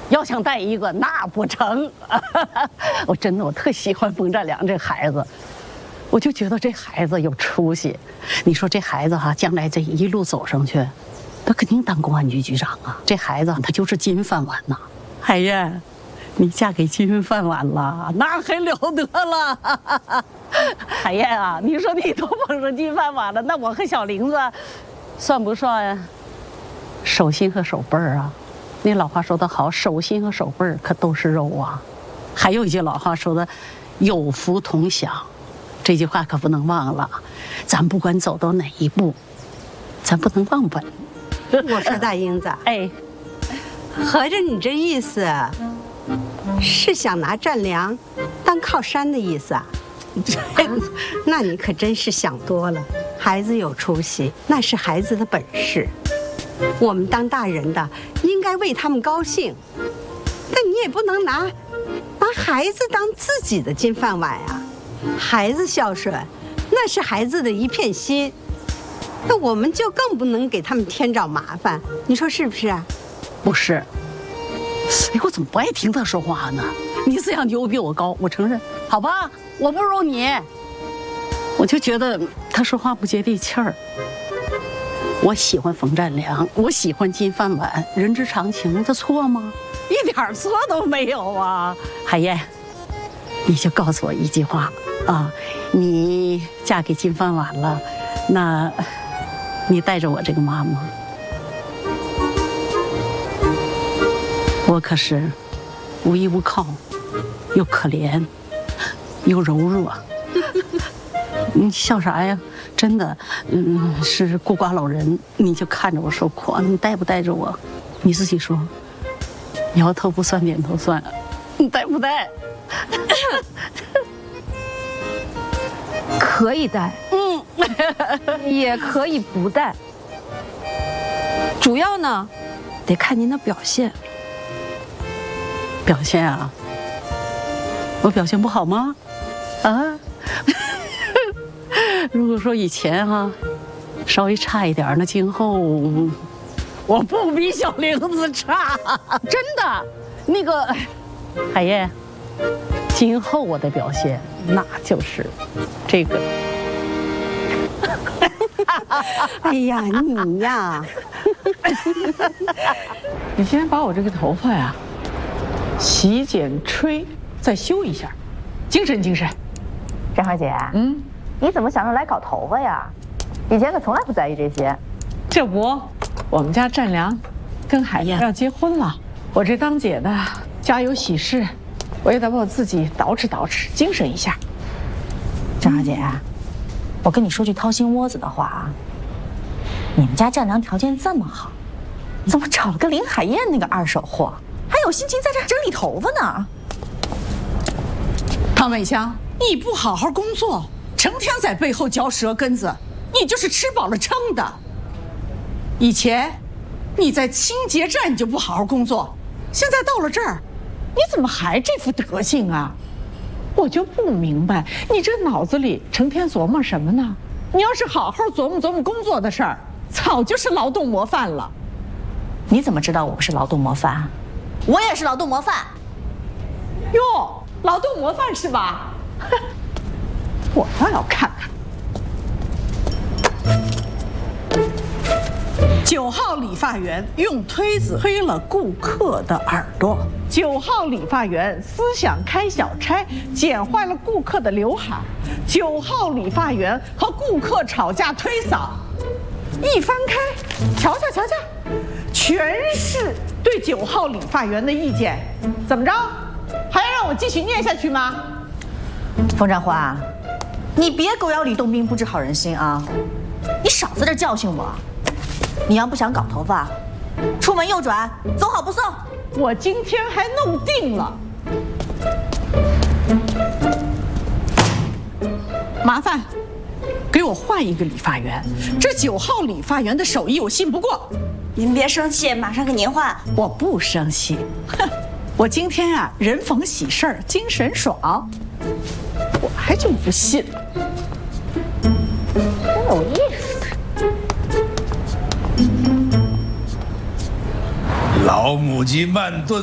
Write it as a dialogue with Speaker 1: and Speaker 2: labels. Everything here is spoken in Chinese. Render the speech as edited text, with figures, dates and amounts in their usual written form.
Speaker 1: 要想带一个那不成。我特喜欢冯占良这孩子，我就觉得这孩子有出息。你说这孩子将来这一路走上去，他肯定当公安局局长啊。这孩子他就是金饭碗呐。海燕，你嫁给金饭碗了，那还了得了。海燕啊，你说你都碰上金饭碗了，那我和小玲子，算不算手心和手背啊？那老话说得好，手心和手背可都是肉啊。还有一句老话说的，有福同享，这句话可不能忘了。咱不管走到哪一步，咱不能忘本。
Speaker 2: 我说大英子，
Speaker 1: 哎，
Speaker 2: 合着你这意思是想拿占良当靠山的意思啊？那你可真是想多了。孩子有出息，那是孩子的本事。我们当大人的应该为他们高兴，但你也不能拿孩子当自己的金饭碗啊。孩子孝顺，那是孩子的一片心，那我们就更不能给他们添找麻烦。你说是不是啊？
Speaker 1: 不是。哎，我怎么不爱听他说话呢？你思想就比我高，我承认。好吧，我不如你。我就觉得他说话不接地气儿。我喜欢冯占良，我喜欢金饭碗，人之常情，这错吗？一点错都没有啊！海燕，你就告诉我一句话啊，你嫁给金饭碗了，那你带着我这个妈妈，我可是无依无靠，又可怜，又柔弱。你笑啥呀？真的，是孤寡老人，你就看着我受苦，你带不带着我？你自己说，摇头不算点头算，你带不带？
Speaker 3: 可以带，也可以不带。主要呢，得看您的表现。
Speaker 1: 表现啊？我表现不好吗？啊？如果说以前稍微差一点，那今后我不比小玲子差，真的。那个海燕，今后我的表现那就是这个。
Speaker 2: 哎呀，你呀，
Speaker 4: 你先把我这个头发呀，洗剪吹，再修一下，精神精神。
Speaker 5: 张小姐，你怎么想着来搞头发呀？以前可从来不在意这些。
Speaker 4: 这不，我们家占良跟海燕要结婚了，我这当姐的家有喜事，我也得把我自己捯饬捯饬，精神一下。
Speaker 5: 张小姐，我跟你说句掏心窝子的话啊，你们家占良条件这么好，怎么找了个林海燕那个二手货，还有心情在这整理头发呢？
Speaker 6: 唐美香，你不好好工作，成天在背后嚼舌根子，你就是吃饱了撑的。以前你在清洁站就不好好工作，现在到了这儿，你怎么还这副德行啊？
Speaker 4: 我就不明白，你这脑子里成天琢磨什么呢？你要是好好琢磨琢磨工作的事儿，早就是劳动模范了。
Speaker 5: 你怎么知道我不是劳动模范？我也是劳动模范。
Speaker 4: 哟，劳动模范是吧？我倒要看看。
Speaker 6: 9号理发员用推子推了顾客的耳朵。
Speaker 4: 9号理发员思想开小差，剪坏了顾客的刘海。9号理发员和顾客吵架推搡，一翻开，瞧瞧瞧瞧，全是对9号理发员的意见。怎么着？还要让我继续念下去吗？
Speaker 5: 冯占花，你别狗咬吕洞宾，不知好人心啊！你少在这教训我。你要不想搞头发，出门右转，走好不送。
Speaker 4: 我今天还弄定了。
Speaker 6: 麻烦给我换一个理发员，这9号理发员的手艺我信不过。
Speaker 5: 您别生气，马上给您换。
Speaker 6: 我不生气，哼，我今天啊人逢喜事儿精神爽，我还就不信了。
Speaker 5: 真有意思。
Speaker 7: 老母鸡慢炖